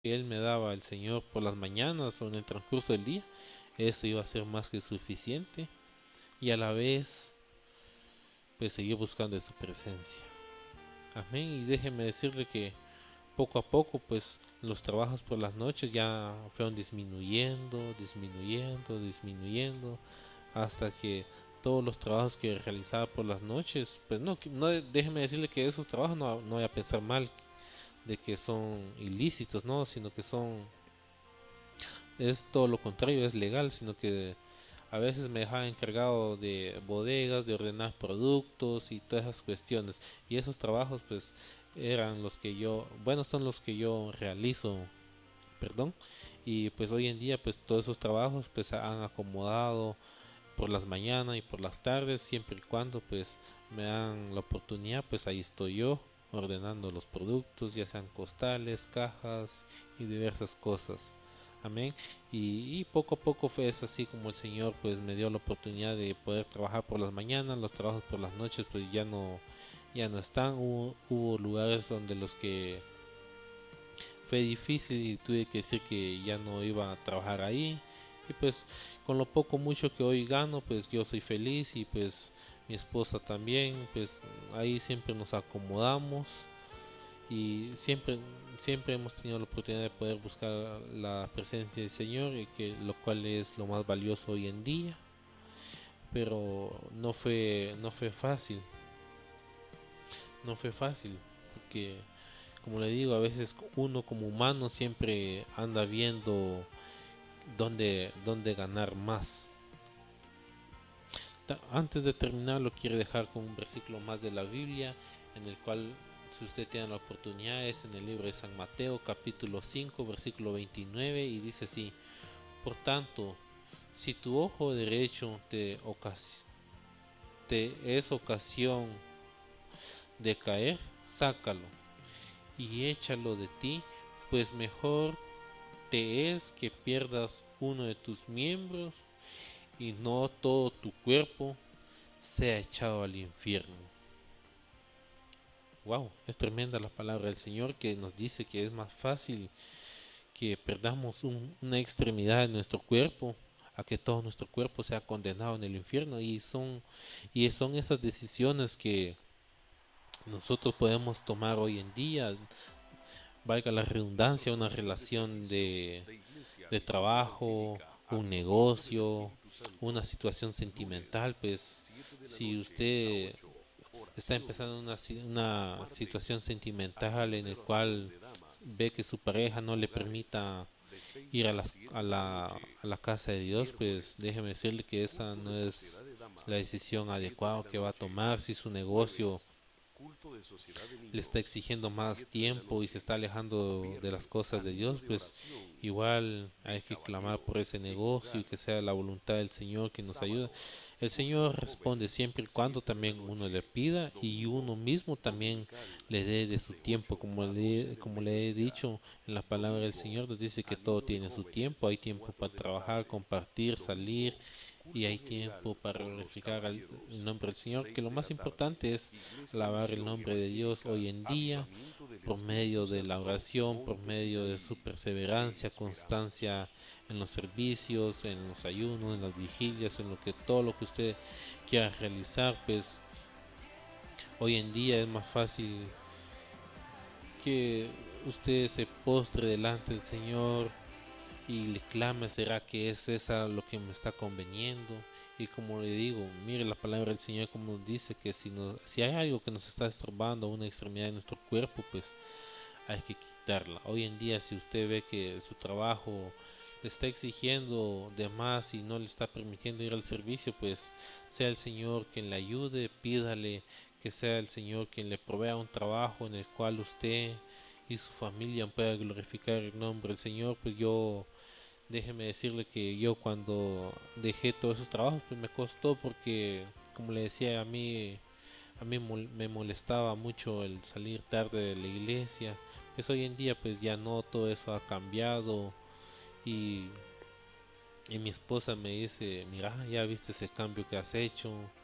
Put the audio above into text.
que Él me daba el Señor por las mañanas o en el transcurso del día, eso iba a ser más que suficiente y a la vez pues seguir buscando de su presencia. Amén. Y déjeme decirle que poco a poco pues los trabajos por las noches ya fueron disminuyendo hasta que todos los trabajos que realizaba por las noches, pues no déjeme decirle que esos trabajos no voy a pensar mal de que son ilícitos, no, sino que es todo lo contrario, es legal, sino que a veces me dejaba encargado de bodegas, de ordenar productos y todas esas cuestiones. Y esos trabajos pues eran los que bueno, son los que yo realizo, perdón. Y pues hoy en día pues todos esos trabajos pues se han acomodado por las mañanas y por las tardes, siempre y cuando pues me dan la oportunidad, pues ahí estoy yo ordenando los productos, ya sean costales, cajas y diversas cosas. Amén. Y poco a poco fue así como el Señor pues me dio la oportunidad de poder trabajar por las mañanas, los trabajos por las noches pues ya no están. Hubo lugares donde los que fue difícil y tuve que decir que ya no iba a trabajar ahí. Y pues con lo poco mucho que hoy gano, pues yo soy feliz y pues mi esposa también, pues ahí siempre nos acomodamos y siempre hemos tenido la oportunidad de poder buscar la presencia del Señor y que lo cual es lo más valioso hoy en día, pero no fue fácil, no fue fácil porque como le digo, a veces uno como humano siempre anda viendo dónde ganar más. Antes de terminar, lo quiero dejar con un versículo más de la Biblia, en el cual, si usted tiene la oportunidad, es en el libro de San Mateo, capítulo 5 versículo 29, y dice así: Por tanto, si tu ojo derecho te es ocasión de caer, sácalo y échalo de ti, pues mejor te es que pierdas uno de tus miembros y no todo tu cuerpo sea echado al infierno. Wow, es tremenda la palabra del Señor que nos dice que es más fácil que perdamos una extremidad de nuestro cuerpo a que todo nuestro cuerpo sea condenado en el infierno. Y son esas decisiones que nosotros podemos tomar hoy en día, valga la redundancia, una relación de trabajo, un negocio, una situación sentimental. Pues si usted está empezando una situación sentimental en el cual ve que su pareja no le permita ir a la casa de Dios, pues déjeme decirle que esa no es la decisión adecuada que va a tomar. Si su negocio le está exigiendo más tiempo y se está alejando de las cosas de Dios, pues igual hay que clamar por ese negocio y que sea la voluntad del Señor que nos ayude. El Señor responde siempre y cuando también uno le pida y uno mismo también le dé de su tiempo, como le he dicho en la palabra del Señor, nos dice que todo tiene su tiempo, hay tiempo para trabajar, compartir, salir, y hay tiempo para glorificar el nombre del Señor, que lo más importante es alabar el nombre de Dios hoy en día por medio de la oración, por medio de su perseverancia, constancia en los servicios, en los ayunos, en las vigilias, todo lo que usted quiera realizar. Pues hoy en día es más fácil que usted se postre delante del Señor y le clame: ¿será que es esa lo que me está conveniendo? Y como le digo, mire la palabra del Señor como nos dice que si hay algo que nos está estorbando, una extremidad de nuestro cuerpo, pues hay que quitarla. Hoy en día, si usted ve que su trabajo le está exigiendo de más y no le está permitiendo ir al servicio, pues sea el Señor quien le ayude, pídale que sea el Señor quien le provea un trabajo en el cual usted y su familia puedan glorificar el nombre del Señor. Pues déjeme decirle que yo cuando dejé todos esos trabajos, pues me costó porque, como le decía, a mí me molestaba mucho el salir tarde de la iglesia. Pues hoy en día pues ya no, todo eso ha cambiado y, y mi esposa me dice: mira, ya viste ese cambio que has hecho,